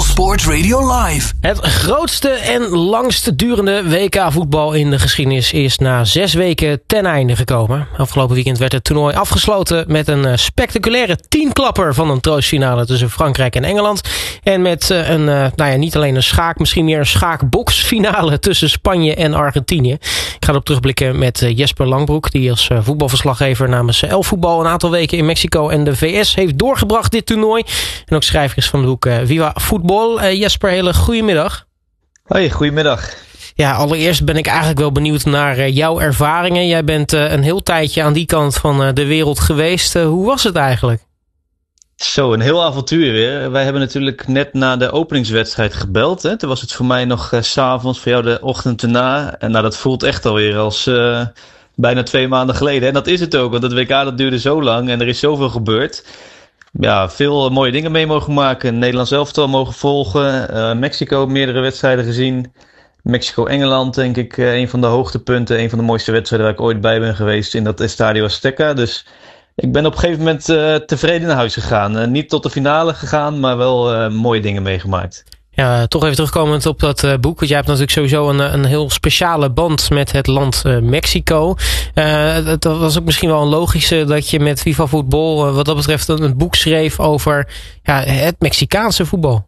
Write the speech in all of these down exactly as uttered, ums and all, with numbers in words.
Sport Radio Live. Het grootste en langst durende W K-voetbal in de geschiedenis is na zes weken ten einde gekomen. Afgelopen weekend werd het toernooi afgesloten met een spectaculaire tienklapper van een troostfinale tussen Frankrijk en Engeland. En met een, nou ja, niet alleen een schaak, misschien meer een schaakboksfinale tussen Spanje en Argentinië. Ik ga erop terugblikken met Jesper Langbroek, die als voetbalverslaggever namens Elfvoetbal een aantal weken in Mexico en de V S heeft doorgebracht dit toernooi. En ook schrijver is van het boek Viva Voetbal. Uh, Jesper, hele goedemiddag. Hoi, goedemiddag. Ja, allereerst ben ik eigenlijk wel benieuwd naar uh, jouw ervaringen. Jij bent uh, een heel tijdje aan die kant van uh, de wereld geweest. Uh, hoe was het eigenlijk? Zo, een heel avontuur weer. Wij hebben natuurlijk net na de openingswedstrijd gebeld. Hè? Toen was het voor mij nog uh, 's avonds, voor jou de ochtend erna. En nou, dat voelt echt alweer als uh, bijna twee maanden geleden. En dat is het ook, want het W K dat duurde zo lang en er is zoveel gebeurd. Ja, veel mooie dingen mee mogen maken. Nederlands elftal mogen volgen. Uh, Mexico, meerdere wedstrijden gezien. Mexico-Engeland, denk ik, uh, een van de hoogtepunten. Een van de mooiste wedstrijden waar ik ooit bij ben geweest in dat Estadio Azteca. Dus ik ben op een gegeven moment uh, tevreden naar huis gegaan. Uh, niet tot de finale gegaan, maar wel uh, mooie dingen meegemaakt. Ja, toch even terugkomend op dat uh, boek. Want jij hebt natuurlijk sowieso een, een heel speciale band met het land uh, Mexico. Uh, het was ook misschien wel een logische dat je met Viva Voetbal uh, wat dat betreft een, een boek schreef over ja, het Mexicaanse voetbal.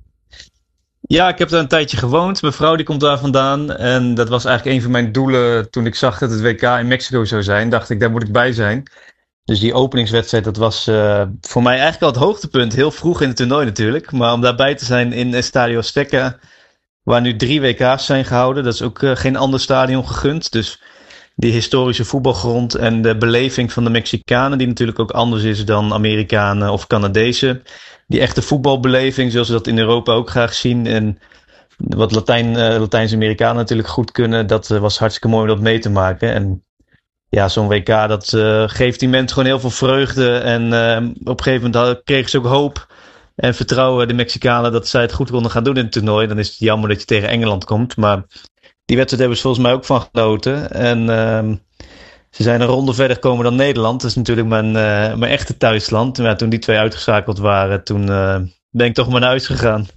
Ja, ik heb daar een tijdje gewoond. Mijn vrouw die komt daar vandaan. En dat was eigenlijk een van mijn doelen toen ik zag dat het W K in Mexico zou zijn. Dacht ik, daar moet ik bij zijn. Dus die openingswedstrijd, dat was uh, voor mij eigenlijk al het hoogtepunt. Heel vroeg in het toernooi natuurlijk. Maar om daarbij te zijn in Estadio Azteca, waar nu drie W K's zijn gehouden. Dat is ook uh, geen ander stadion gegund. Dus die historische voetbalgrond en de beleving van de Mexicanen, die natuurlijk ook anders is dan Amerikanen of Canadezen. Die echte voetbalbeleving, zoals we dat in Europa ook graag zien. En wat Latijn, uh, Latijns-Amerikanen natuurlijk goed kunnen, dat uh, was hartstikke mooi om dat mee te maken. En ja, zo'n W K, dat uh, geeft die mensen gewoon heel veel vreugde. En uh, op een gegeven moment kregen ze ook hoop en vertrouwen, de Mexicanen, dat zij het goed konden gaan doen in het toernooi. Dan is het jammer dat je tegen Engeland komt. Maar die wedstrijd hebben ze volgens mij ook van genoten. En uh, ze zijn een ronde verder gekomen dan Nederland. Dat is natuurlijk mijn, uh, mijn echte thuisland. Maar ja, toen die twee uitgeschakeld waren, toen uh, ben ik toch maar naar huis gegaan.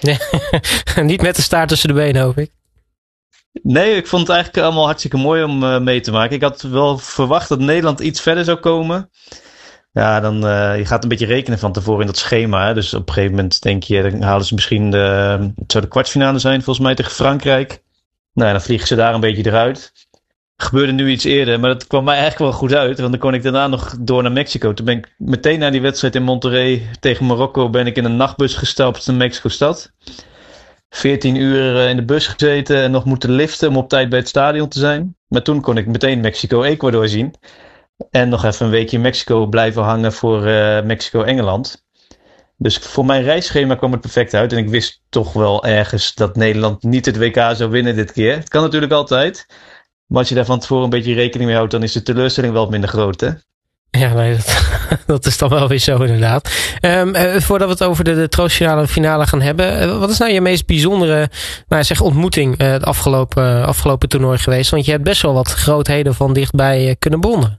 Niet met de staart tussen de benen, hoop ik. Nee, ik vond het eigenlijk allemaal hartstikke mooi om uh, mee te maken. Ik had wel verwacht dat Nederland iets verder zou komen. Ja, dan uh, je gaat een beetje rekenen van tevoren in dat schema. Hè? Dus op een gegeven moment denk je, dan halen ze misschien de, het zou de kwartfinale zijn volgens mij tegen Frankrijk. Nou, dan vliegen ze daar een beetje eruit. Gebeurde nu iets eerder, maar dat kwam mij eigenlijk wel goed uit. Want dan kon ik daarna nog door naar Mexico. Toen ben ik meteen na die wedstrijd in Monterrey tegen Marokko ben ik in een nachtbus gestapt naar Mexico-stad. veertien uur in de bus gezeten en nog moeten liften om op tijd bij het stadion te zijn. Maar toen kon ik meteen Mexico-Ecuador zien. En nog even een weekje in Mexico blijven hangen voor uh, Mexico-Engeland. Dus voor mijn reisschema kwam het perfect uit. En ik wist toch wel ergens dat Nederland niet het W K zou winnen dit keer. Het kan natuurlijk altijd. Maar als je daar van tevoren een beetje rekening mee houdt, dan is de teleurstelling wel wat minder groot, hè? Ja, nee, dat, dat is dan wel weer zo inderdaad. Um, uh, voordat we het over de, de troostfinale en finale gaan hebben. Uh, wat is nou je meest bijzondere nou, zeg, ontmoeting uh, het afgelopen, uh, afgelopen toernooi geweest? Want je hebt best wel wat grootheden van dichtbij uh, kunnen bewonderen.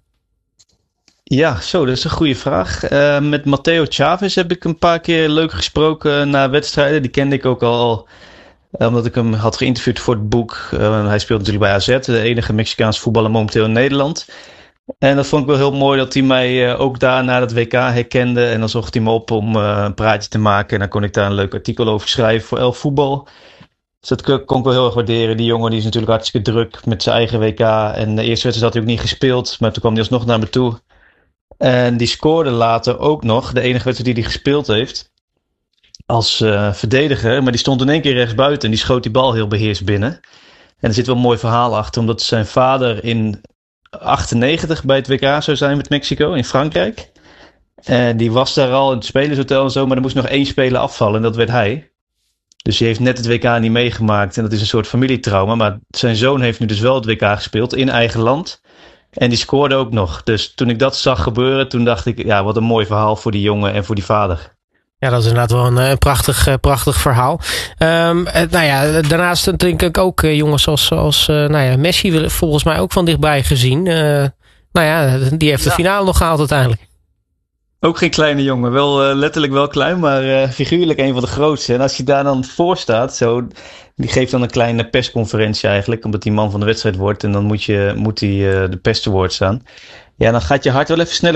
Ja, zo, dat is een goede vraag. Uh, met Matteo Chavez heb ik een paar keer leuk gesproken na wedstrijden. Die kende ik ook al, uh, omdat ik hem had geïnterviewd voor het boek. Uh, hij speelt natuurlijk bij A Z, de enige Mexicaanse voetballer momenteel in Nederland. En dat vond ik wel heel mooi dat hij mij uh, ook daar na het W K herkende. En dan zocht hij me op om uh, een praatje te maken. En dan kon ik daar een leuk artikel over schrijven voor Elfvoetbal. Dus dat kon ik wel heel erg waarderen. Die jongen die is natuurlijk hartstikke druk met zijn eigen W K. En de eerste wedstrijd had hij ook niet gespeeld. Maar toen kwam hij alsnog naar me toe. En die scoorde later ook nog. De enige wedstrijd die hij gespeeld heeft. Als uh, verdediger. Maar die stond in één keer rechtsbuiten. En die schoot die bal heel beheerst binnen. En er zit wel een mooi verhaal achter. Omdat zijn vader in achtennegentig bij het W K zou zijn met Mexico in Frankrijk. En die was daar al in het spelershotel en zo. Maar er moest nog één speler afvallen. En dat werd hij. Dus die heeft net het W K niet meegemaakt. En dat is een soort familietrauma. Maar zijn zoon heeft nu dus wel het W K gespeeld in eigen land. En die scoorde ook nog. Dus toen ik dat zag gebeuren, toen dacht ik, ja, wat een mooi verhaal voor die jongen en voor die vader. Ja, dat is inderdaad wel een, een prachtig, prachtig verhaal. Um, nou ja, daarnaast denk ik ook uh, jongens zoals, zoals uh, nou ja, Messi volgens mij ook van dichtbij gezien. Uh, nou ja, die heeft de ja. finale nog gehaald uiteindelijk. Ook geen kleine jongen. Wel uh, letterlijk wel klein, maar uh, figuurlijk een van de grootste. En als je daar dan voor staat, zo, die geeft dan een kleine persconferentie eigenlijk, omdat die man van de wedstrijd wordt. En dan moet, je, moet hij uh, de pers te woord staan. Ja, dan gaat je hart wel even sneller